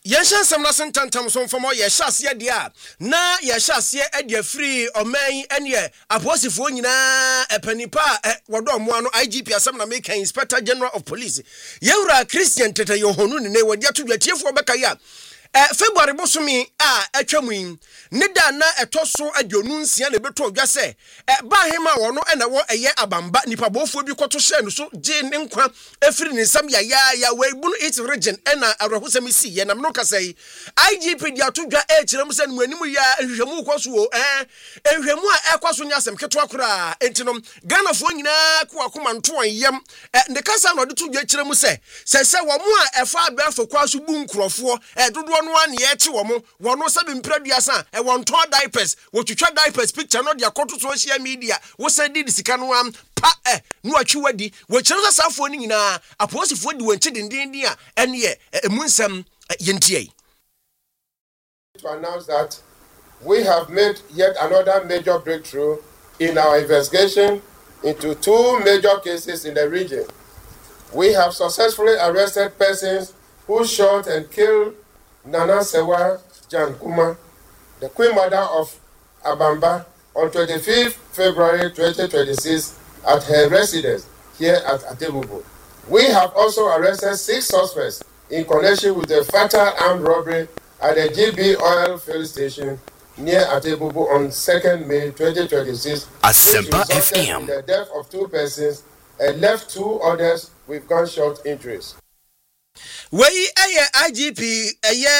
Yenshan Samnasan Tantam son from all your shassia dia. Na your shassia at your free or may and ye a posifuna a penipa wadom one IGP Samna Maker Inspector General of Police. Yura Christian Teta Yohonun ne were yet to your chief for Bakaya. February bosumi atwamui nida na etoso adionun sia na beto odwa se ba hema wo no na wo eye abamba nipa bofo bi kwoto hye no so je ne nkwa efiri ne nsam ya we bunu it region na arahusam si ye nam no kasai IGP dia todwa kirem se no animu ya ehwehwemu kwoso ehwehwemu a ekwaso nyasem keto akora entinom Ghana fo nyina ko akoma nto yem ne kasa no de todwa kirem se wo mu a efa abafo kwaso bu nkrofo dodo no an ye che wo mo wono sabe mpraduasa won to diapers wo twitwa diapers picture no de akoto social media wo sadi di sika no am pa no atwi wadi wo kire safo ni nyina aposifo di wanchi dindin a ene ye emunsam yentie. To announce that we have made yet another major breakthrough in our investigation into 2 major cases in the region. We have successfully arrested persons who shot and killed Nana Sewa Jankuma, the Queen Mother of Abamba, on 25th February 2026 at her residence here at Atebubu. We have also arrested 6 suspects in connection with the fatal armed robbery at the GB Oil Field Station near Atebubu on 2nd May 2026, which resulted in the death of 2 persons and left 2 others with gunshot injuries. Wei IGP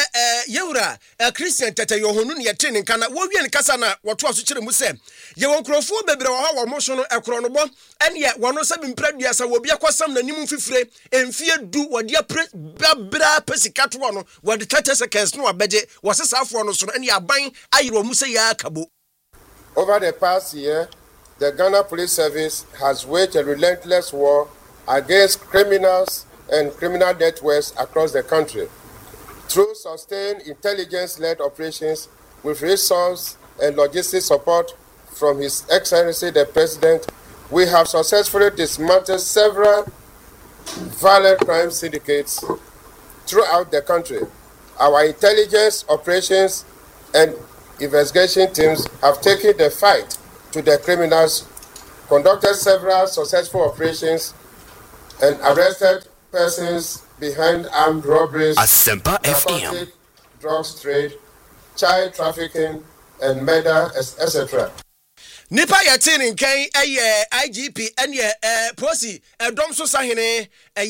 Yura Christian Teta Yohonun yetin kana wo wie nkasa na woto aso kire mu se ye wonkrofo bebre wo ha wo mo so no ekro no bo ene ye wono sabi mpradua sa wo bia kwasam na nim fifire emfie du wode bra pesikato no wode 30 seconds no abeje wo sesafo no so ene aban ayiro mu se ya kabo. Over the past year, the Ghana Police Service has waged a relentless war against criminals and criminal networks across the country. Through sustained intelligence-led operations with resource and logistic support from His Excellency the President, we have successfully dismantled several violent crime syndicates throughout the country. Our intelligence operations and investigation teams have taken the fight to the criminals, conducted several successful operations, and arrested persons behind armed robberies, narcotic, drugs trade, child trafficking, and murder, etc. Nipa yatin nkan IGP ene posi dom so sahene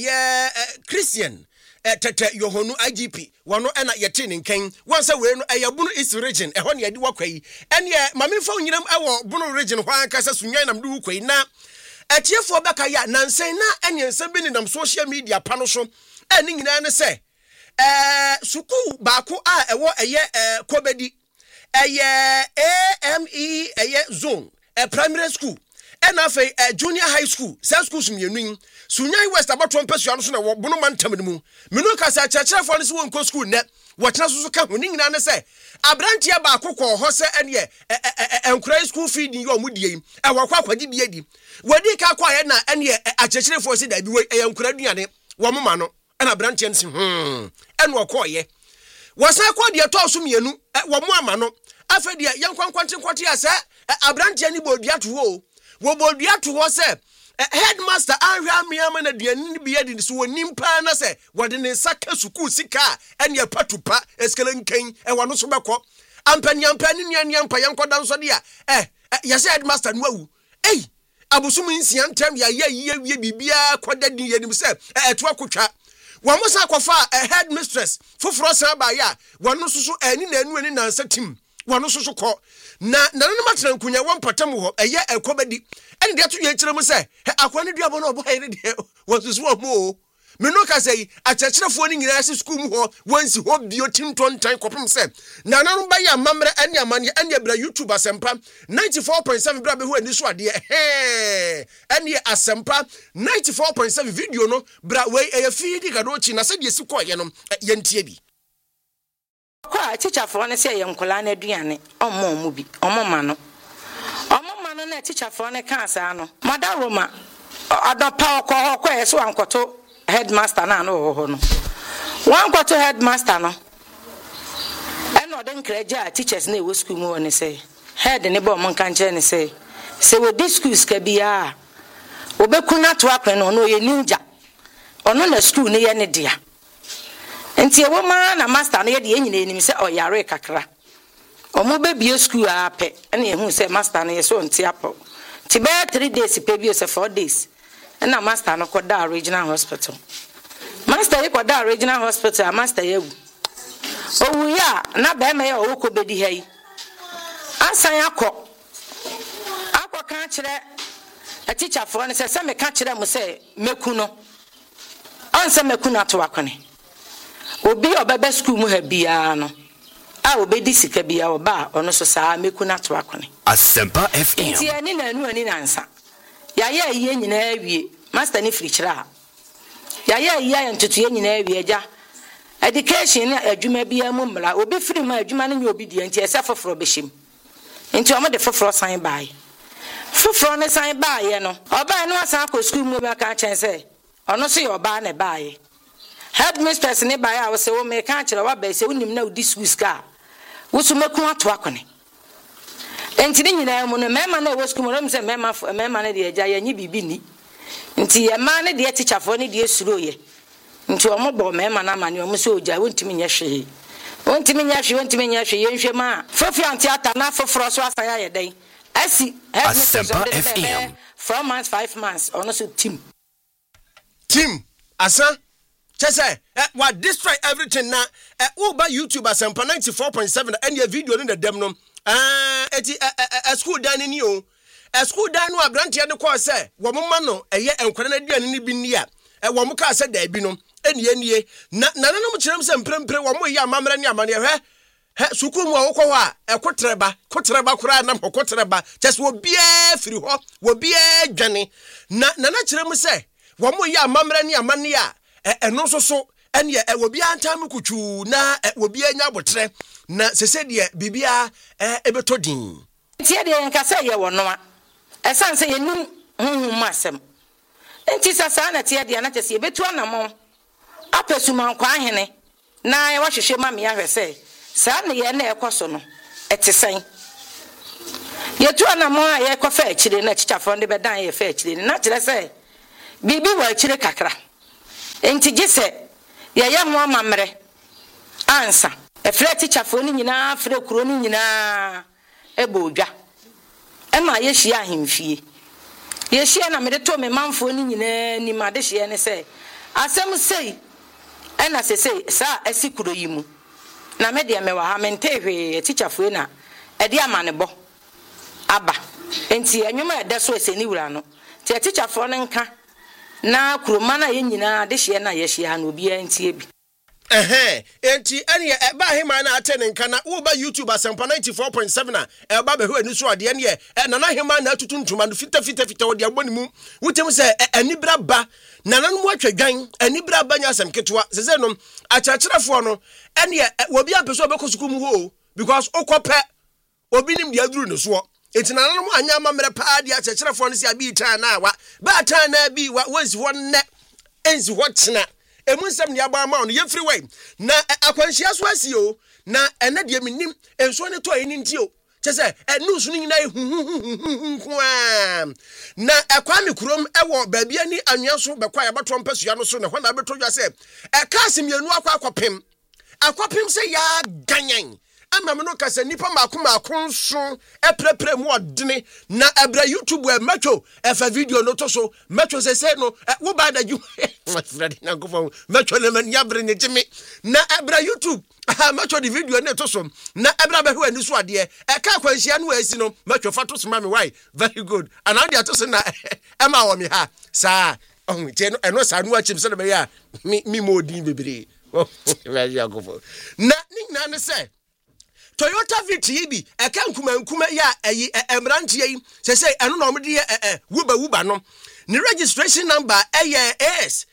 Christian Tete Yohonu IGP wano ena yatin nkan wansa we no ayabunu East region ehon yadi wakwai ene mamemfa nyinam ewo bunu region ho ankasa sunyan nam du kwai na atiefo beka ya nansen na enyensen bi ni nam social media pano so eni nyina ne se suku baako a ewo kobedi AME zone primary school ena fe junior high school science schools mienu Sunyai West abato mpesua no so na wo bono mantam ne mu menu ka sa kyerɛkyerɛfo no so won school ne wɔtena so ka ho ni nyina ne se abrantia ba akokɔ hɔ se ene enkura school feed yi omudie wɔkɔ akwagye bia di wadi ka kwa ye na ene akyerɛkyerɛfo se da bi we enkura duane wo moma no ena abrantia nsi ene wɔkɔ ye wɔsa kɔ de to so mienu wo mo ama no afa de yankwankwante ya se abrantia ni bodua to ho wo bodua to ho se headmaster ahwa miama na duane bi yedi so wonimpa na se wode ne saka suku sika ene patupa eskele nkan wano so bekɔ ampani nuaniampa yankoda nso de a yase headmaster no awu abusum nsia ntam ya wie bibia koda din yenim se eto akotwa wamo sa kofa headmistress foforo sa ba ya wano so ani na anu ani na nsa tim wano so kɔ na nanu matena nkunya won patam ho ekobedi ene de to ye kyerɛ mu se akwani duabo na obo hayre de wosusu omo meno ka sei akyerɛkyerɛfo ni nyina se school mu ho wansi ho bio tintontan kopem se nanu ba ya mamre ene amane ene bra YouTube asempa 94.7 bra be ho ani so ade ene asempa 94.7 video no bra we feed ga do chi na se de si kɔ ye no yentie bi kwa teacher for ne say yenkola na aduane omo bi omoma no na teacher for ne kan sa no Mother Roma adopa ko yeso ankoto headmaster na no ho no wan koto headmaster no o den kreja teachers na e school mu woni say head ne bo mon kan kire ne say we dis schools ka bia obekuna to akwen no ye ninja ono na school ne ye ne dia enti e wo ma na master no ye de enyina enim say oyare kakra omo be bia school ape na ye hu say master no ye so nti apo ti be 3 days pe bia say 4 days na master no koda regional hospital master ye koda regional hospital master ye owu ya na be me ye owo ko bedi hai asan akọ kan kire a teacher for ne say me ka kire mo say meku no ansa meku na to akone obi obebe school mu ha bia no a obedi sika bia oba ono so saa meku na to akone Asempa FM ti ani na anu ani nansa ya ye nyina awie master ni free kire a ya ye ntutu ye nyina awie agya education na adwuma bia mu mra obi free ma adwuma no nye obi die nti ese foforo behim nti omo de foforo san bai foforo ne san baaye no oba no asan ko school mu be ka chen say ono so ye oba na baaye headmistress ne baaye a wo se wo me ka kire wa ba se wonim na udi school ska wo so meku ato akone enti ni nyina mu no mema na wo school mu no se mema na de agya ye nyi bibi ni nti ye ma ne de teacher fo ne de suro ye nti omo bo mema na mane omo so ogya wontimi nya hwe wontimi nya hwe ye nhwe ma fofo antiata na foforo so asaya ye den asi Asempa FM 4 months 5 months ono so team asa chese what destroy everything na uba YouTube Asempa 94.7 and your video in the dem no eti a school dan ni o a school dan no abrantia de call say wo mo ma no eye enkwara na duane ni bi ni a wo mo ka say da bi no enie na nanom kirem se mprempre wo mo yi amamra ni amane he suku mu awokọ ho a kotreba kura na kotreba just wo bia firi ho wo bia dwane na kire mu se wo mo ya amamra ni amane a eno so ene wo bia antam kutwu na wo bia nya botre na sese de bibia ebetodin tie de nka se ye wono a esan se yenum masem enti sasa na tie de na tese ebetu anamo apesuma kwa ahene na ye wahwehwe ma me ahwese sa ne ye na ekoso no etesen yetu anamo a ye kofa akire na chichafo de bedan ye fa akire na kire se bibi wa akire kakra enti gise ye ho amamre ansa efre chichafo ni nyina afre kuro ni nyina ebodwa ema ye hia ahemfie ye hia na me de to me manfo ni nyina ni ma de hia ne se asem sei ena se sei sa asikuro yimu na me de me wa ha mentehwe teacherfo na e de amanebo aba enti anwuma e de so eseni wura no te teacherfo no nka na kuroma na ye nyina de hye na ye hye ha no obi enti ebi enti ene ba hema na atene nka na wo ba YouTube Asempa 94.7 na e ba behwe ani so ade ne na na hema na atutu ntuma no fita wo de aboni mu wutem se anibra ba nananu atwadwan anibra ba nya asem ketwa sese no achachirafo no ene obi apeso obekosuku mu ho because okope obi nim de aduru ne so enti nananu anya mamre pa de achachirafo no se abi tan na wa ba tan na bi wa wansi ho ne enzi ho tena emunsem ne aba ma no ye free way na akwanhia so asio na ene de minim enso ne to eni ntio chese news no nyina na ekwame kurom ewo baabi ani anwea so bekwa ya beto mpasua no so ne hona beto dwa se kasim yenu akwapem se ya ganyan amam no kase nipa makoma nso eprepre mu odene na ebra YouTube e metro efa video no to so metro se no wo ba da ju Fred na go metro le man yabre ne jimi na ebra YouTube metro the video ne to so na ebra be ho ani so ade ka kwanhia no asi no metro fa to so ma me why very good and now they to so na ema wo me ha sa je no eno sa no achim se na be ya mi modin bebre very go na ni na say Toyota VTB eka nkuma ya emrantie yi se eno na omde wuba no ni registration number AS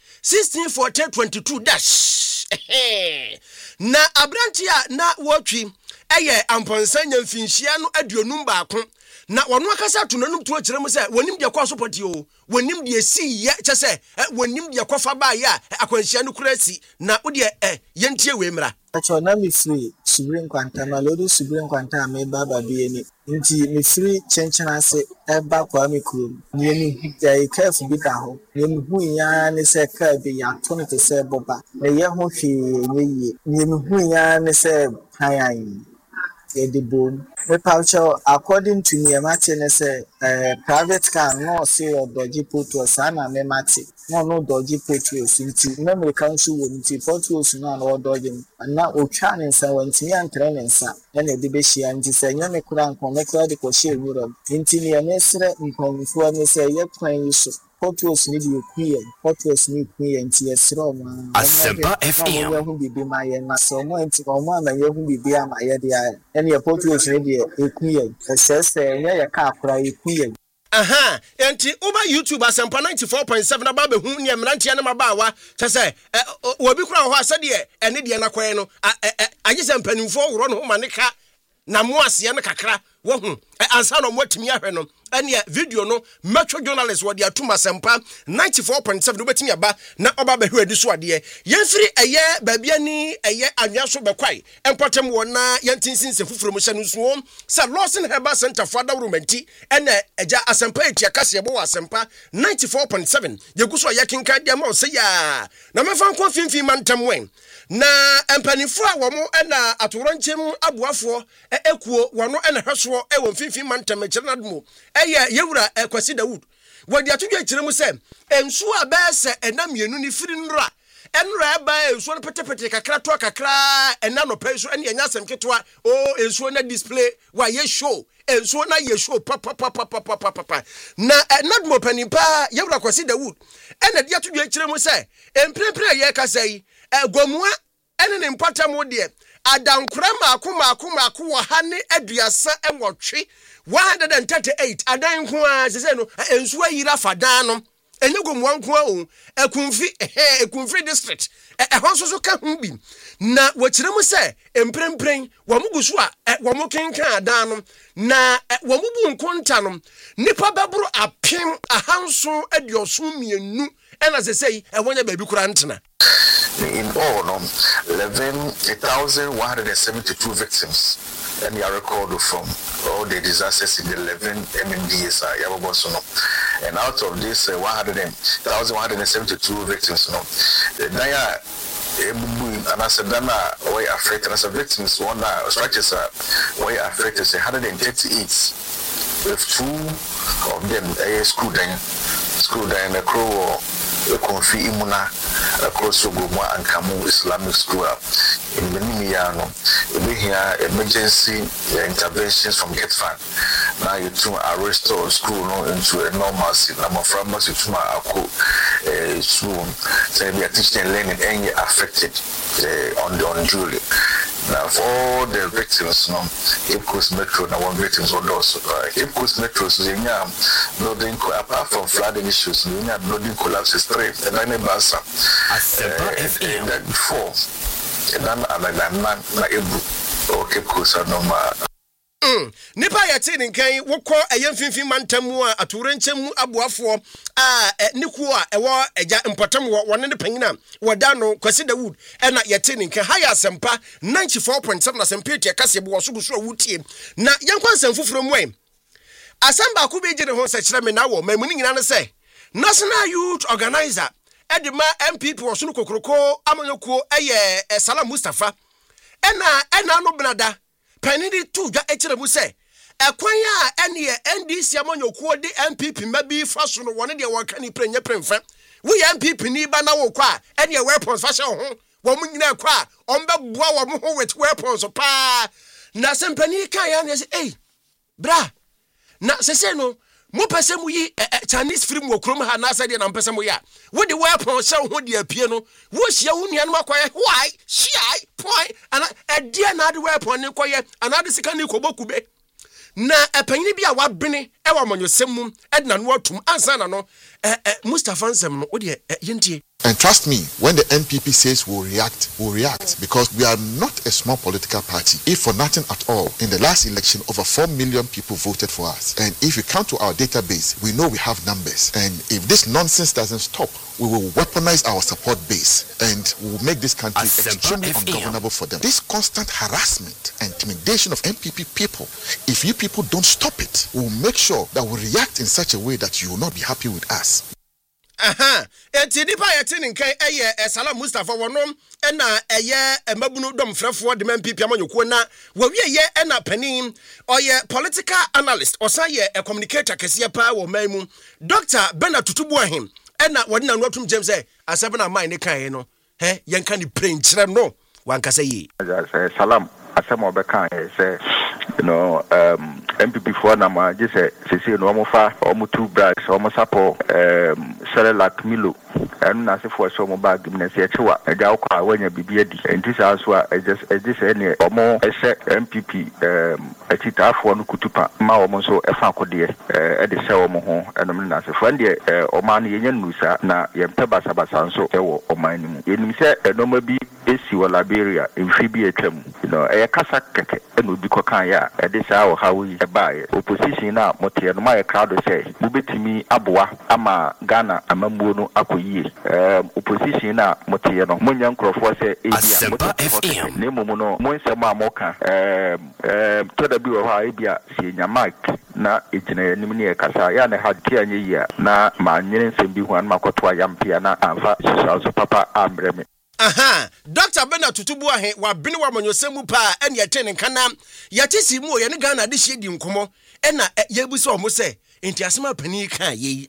164022- na abrantia na wotwi amponsan mfinhia no aduonum baako na wono akasa to nanum to akire mu se wonim de kwa support o wonim de si ye chese wonim de kwa fa ba ya akwanhia no kurasi na wo de yentie we mra Acho na mi free subrin kwanta na lodu subrin kwanta me baba bi ni nti me free chenchen ase eba kwa me kurom ni eni careful bi ta ho ni hu ya ne se ka bi ya to ne se boba na ye ho hwe ye ni hu ya ne se hayan edibom me paucho according to me mate ne say private car no say or dodgy potos ana me mate no dodgy potos nti na me council wo nti potos no na dodgy na otwa ne nsa wanti antre ne nsa na de be hia nti say nya me kura nkon me kura de ko hia wuro nti ne me sere nkonfo ne say ye kwan yi so potos ni de kuye potos ni kuye nti esro ma Asempa FM na hu bibi ma ye na so mo nti ko mo na ye hu bibi ama ye de ya ene potos ni de ekuye sese nya ye ka akura ekuye aha enti uba YouTube Asempa 94.7 na ba be hu ne mrantia na mabawa chese obi kura ho asede ene de na kwan no agye mpanimfo woro no ho manika na mo ase ne kakra wo hu ansa no mo atimi ahwe no ene video no metro journalist wo de atuma Asempa 94.7 obetimi aba na oba be hwe adi so ade yemfiri eye baabiani eye anwa so bekwai empotem wo na yentinsinse fufuro mo hye no so sa Lawson Herbal Center for Adawrumanti ene eja Asempa etia kase bo Asempa 94.7 yeguso yekinka dia ma se ya na mefa nko finfin mantam wen na empanifo a wo mo ena atoranchem aboafo ekuo wono ena hweso e wo finfin mantam ekirnadmo eye yewura Kwasi Dawood wodi atudwa kiremu se ensu abese enamienu ni firi nra enra ba ensu no petepete kakra to kakra ena no penso ene nya asem ketwa o ensu na display wa ye show ensu na ye show papa na nadmo panimpa yewura Kwasi Dawood ena dia atudwa kiremu se emprepre ye kasai egomua ene ne mpatam de adankura maako wo hane aduasa enwotwe 138 adan nko a sese no ensu ayira fadan no enye gomwa nko a o ekunfi district honso ka hu bi na wakiremu se emprempren wo mugusu a wo mukenkan adan no na wo mubu nkonta no nipa bebro apem ahanso adioso mienu ena sese ewonya baabi kura ntena. In all, 11,172 victims, and you are recorded from all the disasters in the 11 MMDs. And out of this 1,172 victims, Daya and as a Dana way affected as a victims, one structures way affected 138, with 2 of them school down the crew. Konfi imuna across Ogoma and Kamu Islamic School in Benimiano. We hear emergency interventions from Get Fund. Now you to restore school into a normalcy. Number from us to my soon. So we are teaching and learning any affected on Julie. Now for all the victims, Cape Coast Metro, now one victims on those. Cape Coast Metro is building apart from flooding issues, building collapses straight. And then a bus that before, and then another man like or Cape Coast no more. Nipa yati nkan wokọ ayemfinfin mantamu a atorenchemu aboafo a niku a ewo eja importam wone ne panyina woda no Kwasi Dawood na yati nkan haya Asempa 94.7 Asempa etia kase bo so guso wutie na yankwa nsem fufuro mwen asamba ko be gire ho se kire me na wo mamuni nyina ne se National Youth Organizer edima MPP wo so no kokroko amanyokuo eye Salam Mustafa ena no benada panidi tu dwa ekiremu se ekwan a ene NDC amanyokuo de MPP mabi faso no wone de wonka ni prenya premfa wo ya MPP ni ba na wo kwa ene weapons fa hye ho wo munyina kwa ombeboa wo ho with weapons pa na sempani kan ya ne se bra na sese no mo pese mu yi Chinese film wo krom ha na asa de na pese mu ya wo de weapons hye ho de apie no wo hye wo nua no makoye why shai point ana dia na de weapon ne koye ana de sika ne kobokube na epanyini bia wabene e wa monyosem mu edna no atum ansa na no Mustafa nsem no wo de yentie And trust me, when the NPP says we'll react because we are not a small political party. If for nothing at all, in the last election, over 4 million people voted for us. And if you come to our database, we know we have numbers. And if this nonsense doesn't stop, we will weaponize our support base and we will make this country extremely ungovernable for them. This constant harassment and intimidation of NPP people, if you people don't stop it, we will make sure that we react in such a way that you will not be happy with us. Enti nipa yɛte ne nkan ɛyɛ Salam Mustafa wɔnom ɛna ɛyɛ mabunu dom frɛfoɔ de MPP amanyɔkuo na wɔwie yɛ ɛna panin ɔyɛ political analyst ɔsan yɛ a communicator kɛseɛ paa wɔ man mu Dr. Bernard Tutubuahem ɛna wɔde na no atum James sɛ asɛm na man ne kan no yɛnka ne brain kyerɛ no wankasa yi Salam asɛm ɔbɛka sɛ MPP for nama just say no mo fa or mo two brags or mo sapo Cerelac Milo and na se for so mo bag na se echewa eja kwa wanya bibia di enti sa so just any omo ehye MPP etitafo no kutupa ma omo so efa akode e de se omo ho enom na se fa de oma na yenya nusa na yempe basabasa so ewo oman ni mu yenim se enoma bi esi wo Liberia emfi bi etwam e kasa keke eno bi kokan ya e de sa wo hawi opposition na motie no my crowd say mubetimi aboa ama Ghana amamuo no akoyie opposition na motie no monya nkrofo say ebia ne momu no monsem amoka toda bi wo ha ebia sie nya mic na ejina anim ne kasa ya na hadia anye yi na ma nyere nsem bi hu an makoto ayampia na amfa so papa ambreme Dr. Bernard Tutubuahem wa bini wa manyosemu pa ene yete ne kana yate simu ye ne Ghana de hye di nkomo ena yebuso omo se enti asema pani kan ye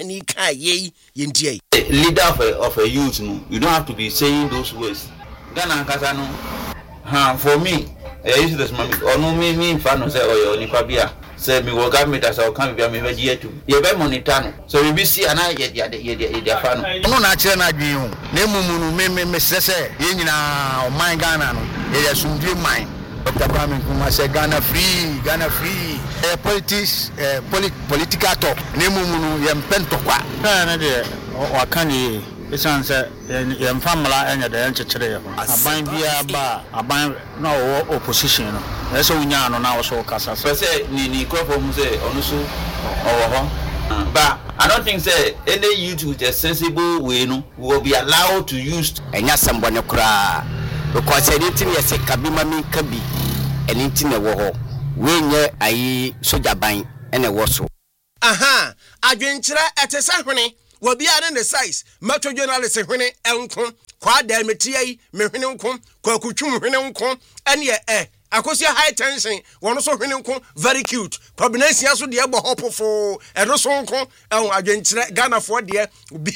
yentie leader of a youth no you don't have to be saying those words Ghana kasa no for me use this mami ono me fa no say oyo nipa bia say me wo government as I can be me vegie to ye be monitor no so we be see ana ye dia fa no na kire na dwen ho na emumu no me sese ye nyina o man Ghana no ye sumdue man Dr. Kwame Nkrumah say Ghana free political talk na emumu no ye mpentokwa na de o kan ye esan say ye mfamala enya de enchekere ho aban bia ba aban na opposition no eso unya no na wo so kasa so say ni crop mu say onu so owo but I don't think say any youth with a sensible way no will be allowed to use enya sambone kura because anything you say kabima mi kabi anything e wo ho we nye ayi soja ban ene wo so adwenkyerɛ etesa hwene wo bia ne size mato journalist hwene enko kwa da metie me hwene nko kwa kutwum hwene nko ene akosia high tension wono so hwene nko very cute combination so de ebo hopofo edo so nko adwenkyerɛ Ghana for de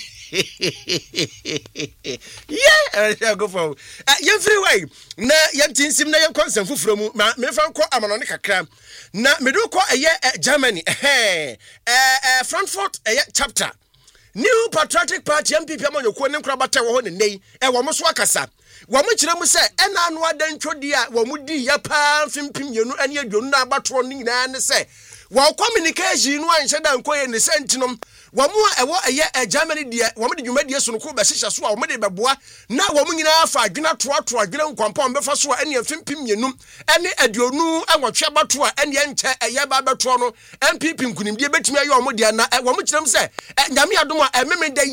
yeah go for you free way na yantinsim na yan konsen fufuro mu me fa nko amanone kakra na medu ko Germany Frankfurt chapter New Patriotic Party MPP amanyɔkuo ne nkra bata wo ho ne nei wo mo so akasa wo mo kyerɛ mu sɛ ɛna anu adantwodi a wo mo di ya pa mfimpim yenu ane aduonu na abatoro ne nyinaa ne sɛ wo communication no anhyɛ da nkoye ne sentinom wo mo a Germany die wo mo de dwumadie so no ko be hyehyɛ so a wo mo de beboa na wo mo nyinaa fa adwena toato adwena nkwampa mbefa so a ane mfimpim yenu ane aduonu anwɔtwe abato a ane nkyɛ ba abato no MPP nkunimdie betumi ayo wo mo de na wo mo kyerɛ mu sɛ nyame adom a memenda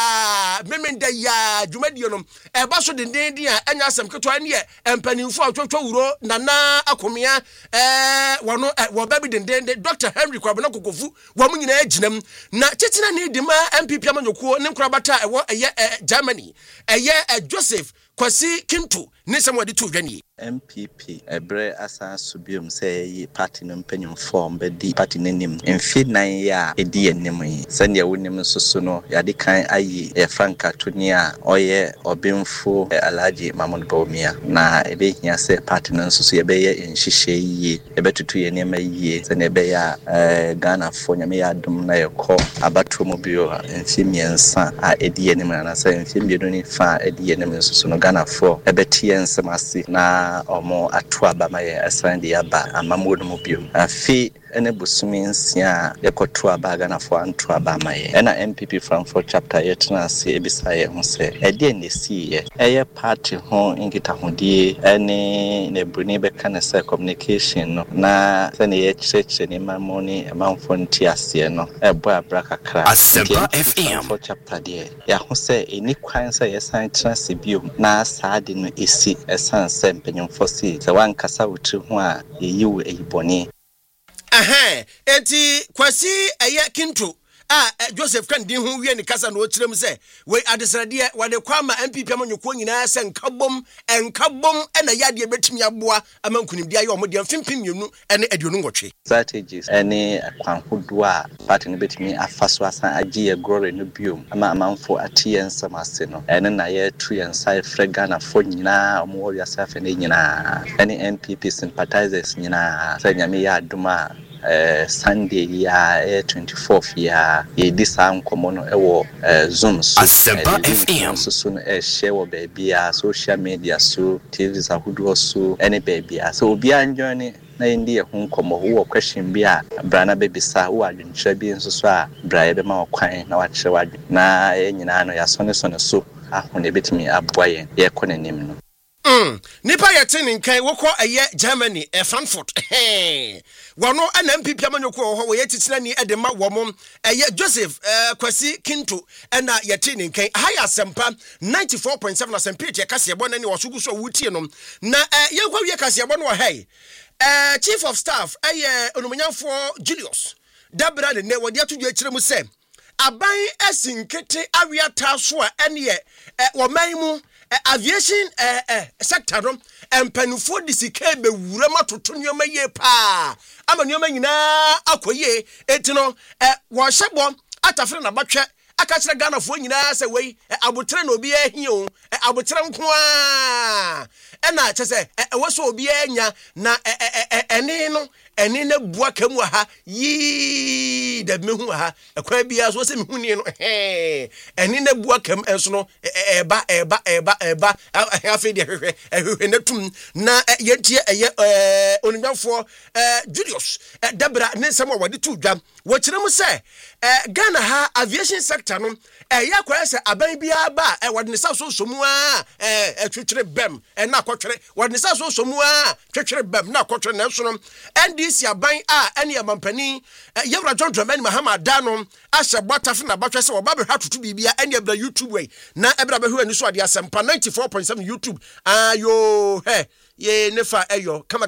ya dwumadie no ba so denden a anya asɛm keto ne empanimfo a twotwo wuro nana akomea wono wo ba bi denden Dr. Henry Kwabena Kokofu wo mo nyinaa agyinam na tetina ne dima MPP amanyɔkuo ne nkra bata Germany Joseph Kwasi Kintu ne samwadi to dwane MPP ebre asa subium say party no mpanyum form be di party nenim emfi nan ya edi enim yi sane wonim soso no yade kan ayi Franka Tony a oye obemfo Alhaji Mahmoud Bawumia na ebe hia say party no soso ye be ye nhihye yi ebe tutu ye nema yi sane ebe ya Ghana fo nyame ya dum na ye kɔ abato mu bio emfi miensa a edi enim na say emfi bienu ni fa edi enim soso no Ghana fo ebe tie nsem ase na omo atu abama ye asande aba amamuo no bio afi ene busumi nsia yekoto abaga na fo anto abama ye ena MPP Frankfurt chapter yetna se ebisa ye ho se ede ne si ye eye party ho ngita hodie ene ne bruni be kana se communication no na se ne ye church ne mamoni amanfo ntiase no ebo abra kakra Asempa FM chapter de ya ho se eni kwan se ye san trans biom na saade no esi esan se mpenyomfo si se wan kasa wotri ho a yeyiwo eyiboni enti kwasi eye kinto Joseph Kandi hu wie ne kasa no kirem se we adesrade wade kwama MPP amanyoko nyina se nkabom ena yade betimi aboa amankunimdi aye omode mfimpim yenu ene aduonu ngotwe strategies ene akwanhodo a party no betimi afaso asan agye glory no biom ama amanfo atie nsam ase no ene na ye tu yensa frega na fo nyina omo wi asafe ne nyina ene MPP sympathizers nyina se nyame ya aduma Sunday ya 24th ya disa nkomo no ewo Zoom so Asempa FM so no share wo baby ya social media so TV zahudo so any baby ya so obi anjoin na ndi ye hu nkomo wo question bi a brana bebisa wo adwenkyerɛ bi nso so a brae be ma okwan na wakyerɛ wadwen na nyina no ya sone so ahone betimi aboa ye konanim no nipa yete ninkan wokɔ eye Germany Frankfurt wano ana MPP amanyoko ho wo yetitina ni edema wo eye Joseph Kwasi Kinto na yete ninkan high Asempa 94.7 Asempa tie kase ebo na ni wosugu so wutie no na yenkwa wie kase ebo no hai Chief of Staff eye onomanyafo Julius Dabra ne wodi atudwa akire mu se aban asinkete awiata so a ene wo man mu aviation sector no empanufo disike be wura matoto nyoma ye pa ama nyoma nyina akoye etino wo hyebo atafre na batwe aka kire Ghana fo nyina se wei abotre na obi ahia abotre nko a na chese woso obi anya na ene na bua kamu ha yi da mehu ha akwa bia so se mehu ni no ene na bua kam enso no eba afi de hwehwe na tum na yentie onimafo Julius Dabra ne nsem wade tu dwam wo kire mu se Ghana ha aviation sector no ya kwara se aban bia ba wade ne sa so somu a twetwere bem na akotwere wade ne sa so somu a twetwere bem na akotwere na enso no NDC aban a ene amampani Yewra John Dramani Mahama Dano ashe botaf na batwe se oba be hatutu bibia ene ebra YouTube way na ebra be hu ani so ade Asempa 94.7 YouTube ayo ye nefa eyo kama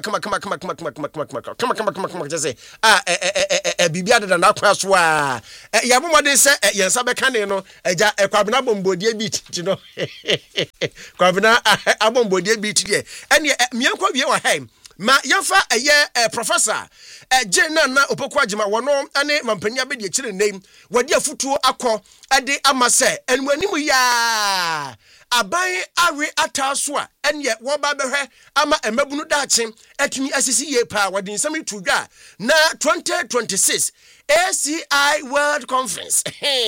say bibia da na akwa so a ya bomode se yensa be kane no eja kwabena bombodie beat ti no kwabena abombodie beat die ene miankwa wie wa hai ma yafa eye professor Jena na opoku agima wono ane mampania be de kire nem wade afutuo akọ ade amase enwanimu ya aban awe ataso a enye wo ba behwe ama emabunu daache atumi asisi ye pa wade nsam tudwa na 2026 ACI World Conference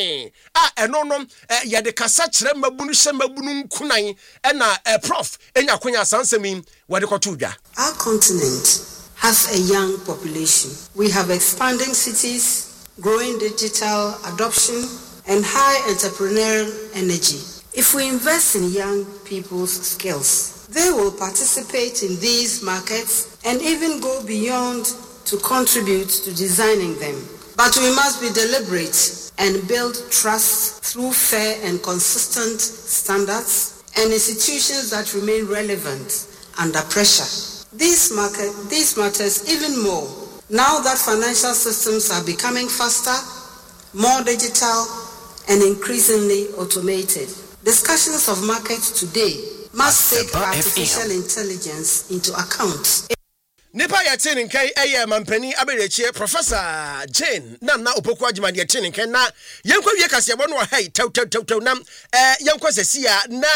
enono yade kasa kire mabunu hye mabunu nkunan na prof enya konya sansemi wade kotudwa. Our continent has a young population. We have expanding cities, growing digital adoption, and high entrepreneurial energy. If we invest in young people's skills, they will participate in these markets and even go beyond to contribute to designing them. But we must be deliberate and build trust through fair and consistent standards and institutions that remain relevant under pressure. This matters even more now that financial systems are becoming faster, more digital, and increasingly automated. Discussions of markets today must take artificial intelligence into account. Nipa ya tini nkai eye mampani aberechie Professor Jane na opoku agima de tini nkai na yenkwa wie kase ebo no hai taw na yenkwa sesia na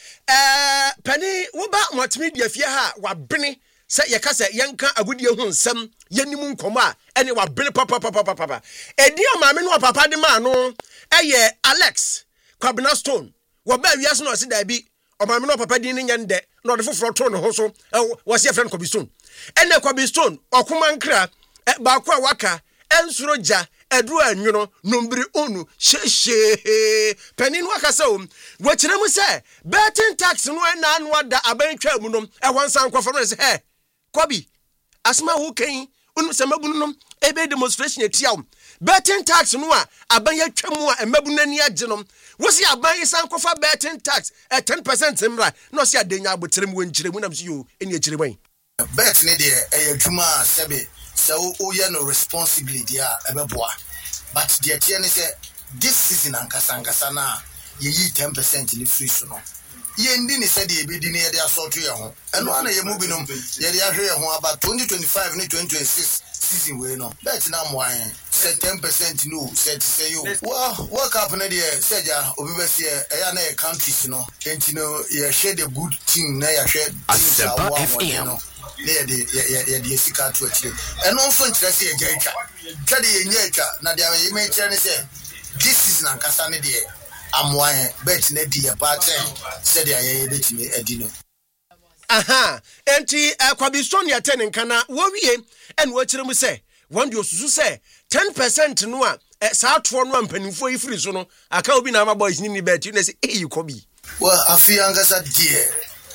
pani wo ba motimi dia fie ha wabene se ye kase yenka agudie hu nsam yenimu nkomo a ene wabene papa edi o maame no papa de ma no eye Alex Kwabena Stone wo ba wiase no se da bi o maame no papa din nya nde na de foforo to no ho so wo se friend Kwabi Stone ene Kwabi Stone okuma nkra baako a waka ensuro gya edru anwono nombri onu sheshe panin waka sɛ wɔkyerɛ mu sɛ betting tax no na anu ada abantwa mu nom ɛhonsan kɔfam sɛ he Kobi asma wo kan unu sɛ mabunu nom ebe demonstration etiaw betting tax no a abanya twam a mabunu ani agye nom wosi abanya san kɔfa betting tax 10% mra no si adenya abotrem wonkyerɛ mu nam so yo eni akyerɛ ban bet ne de twuma sɛbe so oye no responsibility a ebeboa but the tiene say this season ankasa na ye 10% ni free so no ye ndi ni say de ebedi ne ye de asɔto ye ho eno ana ye mu binom ye de ahwe ye ho about 2025 ni 2026 season we no bet na mo an say 10% no say you work up na de say ja obi be say e na ye countries no enti no ye share the good team na ye share team no the sika to actually and also interest ye jaika tade ye nyeka na dia ye me kire ne say this is na kasa ne de amwan bet na di ye pattern said ye betimi adino aha enti Kwabi Sonia ten nkana wo wie en wo kire mu say won de osusu say 10% no a saa to no ampanimfo ifiri so no aka obi na ama boys ni bet you say Kwabi well afi angasa die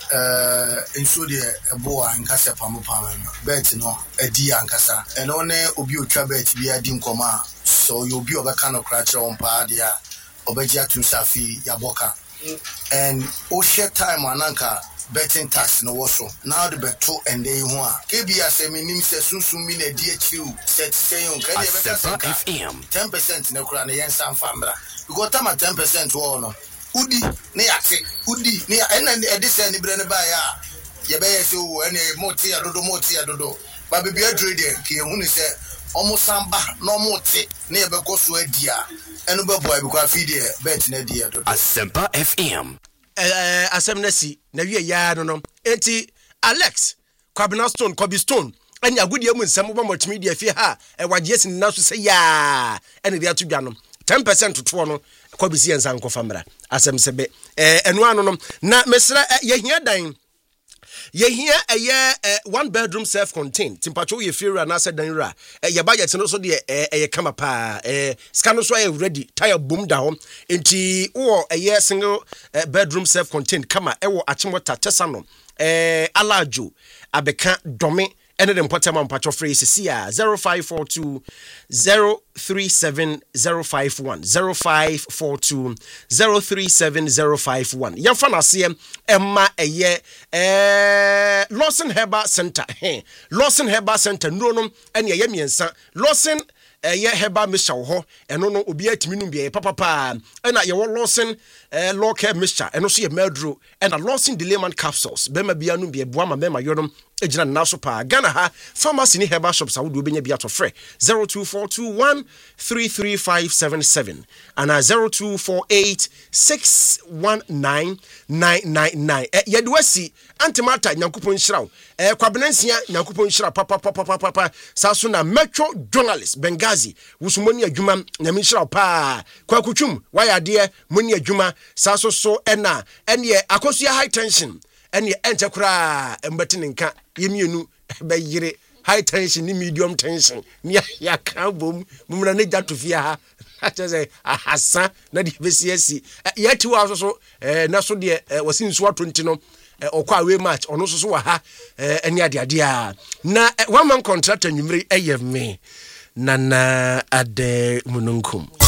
enso de ebo ankasa pamopama bet no edi ankasa eno ne obi otwa bet bi adi nkoma so you obi obeka no krache on pa dia obeji atu safi yaboka and o share time ananka betting tax no woso now the beto and they ho a kebi asemi nim se sunsun mi na di achiu set say on kan e beka FM 10% na kura na yensa famra because time 10% wo no udi ne yate udi ne ena edise ne bre ne ba ya ye be yesi wo ene moti adodo ba bibia trade ke hu ne se omo samba no moti ne ye be koso adia eno be boy be kwa feed bet na dia dodo Asempa FM asem na si na wie ya no enti Alex Kwabi Stone anya agudie mu nsem bo multimedia fi ha wagye sin na so se ya ene dia to dwa no 10% to no Kwabi si ensan ko famra asem sebe eno ano no na mesra yehia dan yehia one bedroom self contained timpacho ye fira na se dan ra ye budget no so de ye kama pa scan so ye ready tire boom down enti wo single bedroom self contained kama wo achimota tesano alajo abeka dome ene dem potema mpacho free sisi a 0542 037051 0542 037051 yamfa na se emma Lawson Herbal Center Lawson Herbal Center no ene ye miensa Lawson ye Herbal mixture ho eno no obi atimi no bia papa ena ye wo Lawson law care mixture eno so ye medro ena Lawson Dileman capsules bema bia no bia boama bema yonom ejina naso pa Ghana ha pharmacy ni herbal shops awodo benya bia to frɛ 0242133577 ana 0248619999 yedwasi antimata nyankopon hyiraw kwabenansia nyankopon hyira papa saso na metro journalist Bengazi wusumoni adwuma nyame hyiraw pa kwakutwum wayade moni adwuma saso so ene akosua high tension ene enchekura embetini nka yemienu beyire high tension ni medium tension ni ya kan bom mumra ne jatofia ha atese ahasa na de besiasi yati wa so na so de wasinsu atonti no okwa we match ono so wa ha eni ade a na one man contract anwumre eyeme nana ade mununkum